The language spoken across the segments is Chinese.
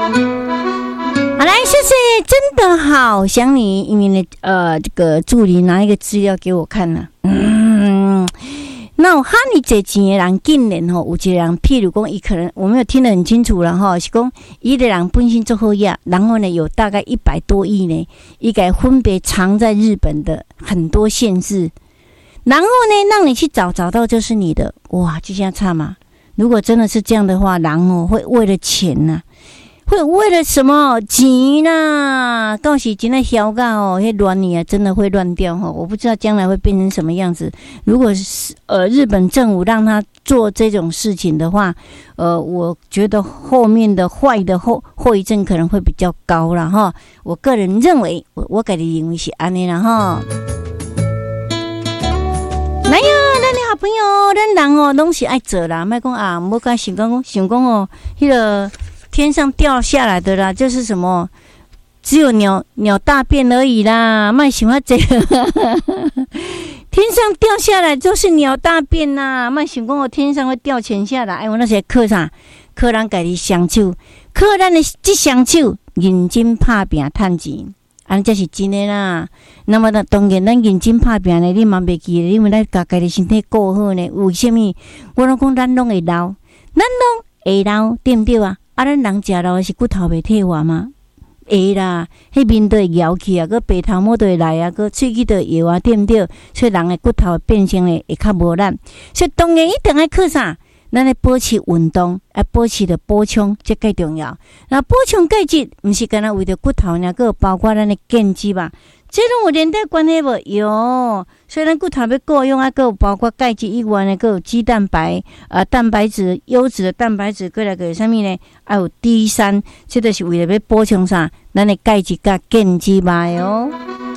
好，来，谢谢，真的好想你，因为呢，这个助理拿一个资料给我看了，那有哈尼侪钱的人，竟然吼有一个人，譬如讲，伊可能我没有听得很清楚了哈，是讲伊的人本身做好呀，然后呢有大概100多亿呢，伊个分别藏在日本的很多县市，然后呢让你去找到就是你的，哇，就这样差吗？如果真的是这样的话，人哦会为了钱呐、会为了什么钱呐？到时真的小噶哦，那乱你啊，真的会乱掉哈！我不知道将来会变成什么样子。如果是日本政府让他做这种事情的话，我觉得后面的坏的后遗症可能会比较高了哈。我个人认为，我个人认为是安尼啦哈。来呀，咱的好朋友，咱人哦，拢是爱做啦，莫讲啊，莫讲想讲哦，迄个。天上掉下来的啦，就是什么，只有鸟大便而已啦，卖喜欢这个。天上掉下来就是鸟大便啦，卖想讲我天上会掉钱下来。哎，我那些课啥，课人家己双手，课咱的这双手认真打拼赚钱，安这是真的啦。那么呢，当然咱认真打拼呢，你嘛袂记，因为咱家己的身体顾好呢。为什么？我拢讲咱拢会老，对不对啊？啊，咱人食老的是骨头袂退化吗？会啦，迄面都会摇起啊，个白头毛都会来啊，个喙齿都会摇啊，对不对？所以人的骨头变成咧会较无力，所以当然一定要靠啥？咱来保持运动，保持着补充，这最重要。那补充钙质，毋是干那为着骨头呢，个包括咱的腱肌吧。这种有连带关系无？有，所以咱骨头要够用啊，个包括钙质以外呢，个有肌蛋白、蛋白质、优质的蛋白质，过来个啥物呢？还有 D3，这就是为了要补充啥？咱的钙质甲腱肌吧哟。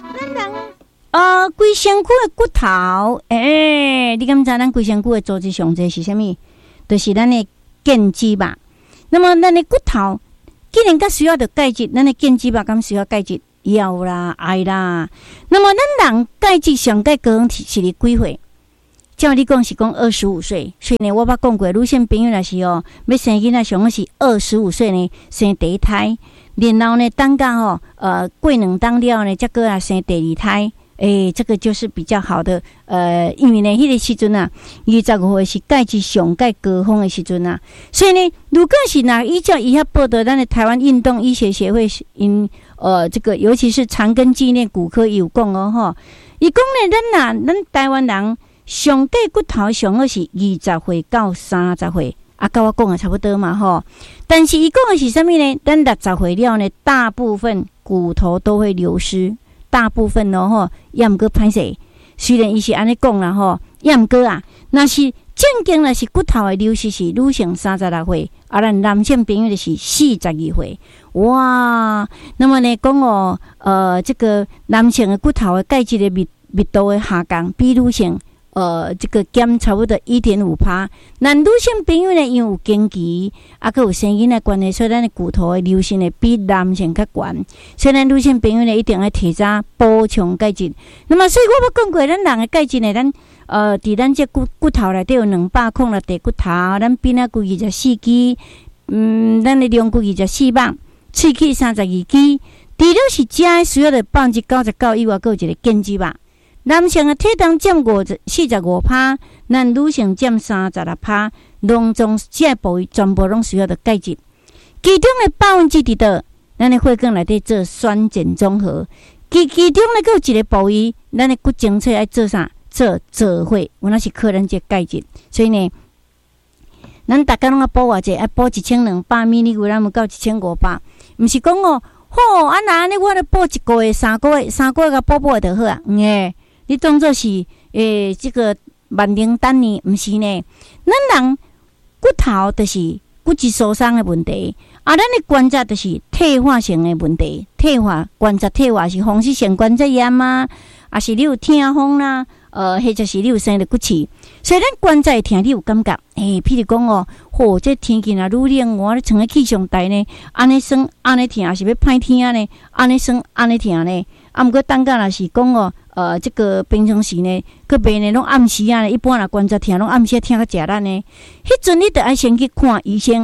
规身躯的骨头，你敢知咱规身躯的组织上侪是啥物？就是咱的腱肌吧。那么咱的骨头既然甲需要的钙质，咱的腱肌吧敢需要钙质？要啦，爱啦。那么咱人钙质上钙高峰是伫几岁？照你讲是讲25岁，所以呢，我捌讲过，女性朋友若是要生囡仔，上好是25岁呢生第一胎，然后呢，等到过2当了呢，再过来生第二胎。这个就是比较好的，因为呢，迄个时阵啊，25岁是钙质上钙高峰的时阵啊，所以呢，如果是依照以下报道，咱的台湾运动医学协会这个尤其是长庚纪念骨科有讲哦吼，伊讲呢，咱台湾人上钙骨头上好是20岁到30岁，跟我讲的差不多嘛吼。但是伊讲的是什么呢？咱60岁了呢，大部分骨头都会流失。大部分咯吼，也毋过歹势。虽然伊是安尼讲啦吼，也毋过啊，若是正经若是骨头的流失是女性36岁，咱男性朋友就是42岁。哇，那么呢讲哦，这个男性的骨头的钙质的密度的下降，比女性这个减差不多 1.5%。那女性朋友呢，因为有经期，佮有生囡仔关系，所以咱的骨头的流失呢比男性较悬。所以咱女性朋友呢，一定要提早补充钙质。那么，所以我要讲过，咱人的钙质呢，咱伫咱这骨头内底有206块骨头，咱鼻仔骨24支，咱的龙骨24瓣，喙齿32支。除了是食需要的99%以外，还有一个腱肌吧。男性的体重占45%，咱女性占36%，拢总这部位全部拢需要的钙质。其中的2%伫倒，咱的血管内底做酸碱中和。其中呢，还有一个部位，咱的骨精粹爱做啥？做血，有那是可能这钙质。所以呢，咱大家拢要补偌济，爱补1200 mg， 咱们到1500，毋是讲哦，那安尼我咧补1个月、3个月甲补就好啊，你当作是这个万灵丹呢？毋是呢，咱人骨头就是骨质疏松的问题，咱的关节就是退化性的问题。关节退化是风湿性关节炎啊，还是你有痛风啦？或者是你有生了骨刺，所以咱关节痛，你有感觉？譬如讲哦，这天气若愈冷，我咧穿个气象台呢，安尼酸，安尼痛，还是要歹天呢？安尼酸，安尼痛呢？毋过等到若是讲哦。这个平常时呢，个病呢拢暗时啊，一般若关节痛拢暗时痛较食力呢。迄阵你得爱先去看医生，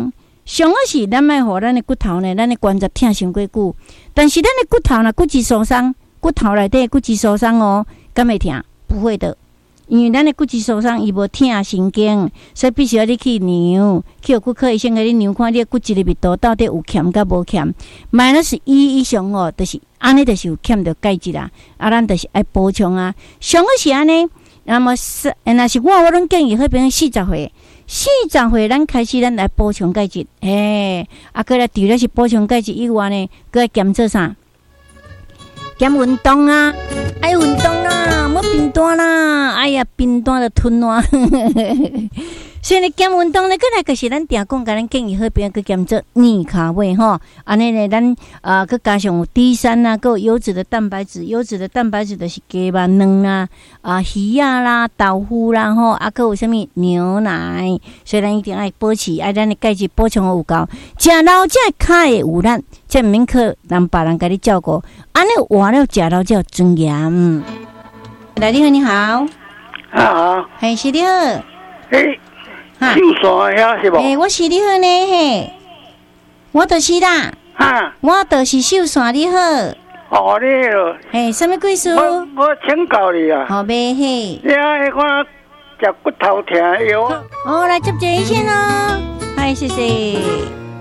上好是咱莫互咱的骨头呢，咱的关节疼伤过久。但是咱的骨头呢，骨质受伤，骨头内底骨质受伤哦，敢会疼？不会的。因为咱的骨质受伤，伊无疼神经，所以必须要你去量，去骨科医生给你量看你的骨质的密度到底有欠甲无欠。-1以上哦，就是安尼，就是有欠着钙质啦。咱就是爱补充啊。上好是安尼，那么若是我拢建议迄边40岁咱开始咱来补充钙质。过来除了是补充钙质以外呢，搁来减做啥？减运动啊，爱运动啦，莫贫惰啦，哎呀，贫惰就吞烂。所以呢，减运动呢，过来就是咱定讲，甲咱建议好边个减做硬卡位吼，安尼呢，咱佮加上有 D3啊，佮有优质的蛋白质，优质的蛋白质就是鸡肉、卵啦、鱼啊啦、豆腐啦吼，佮有啥物牛奶，所以咱一定爱保持，爱咱的钙质补充有够，食老才脚会有力，才毋免靠人别人甲你照顾，安尼活了食老才有尊严。来，你好，你好， 好， 嘿，是你好， 秀山遐是无？ 我是你好呢，嘿，我就是啦，我就是秀山你好。 哦，你咯， 嘿，什么贵事？ 我请教你啊。 好呗，嘿。 你爱看食骨头疼的药。 来接一下咯，嗨，谢谢。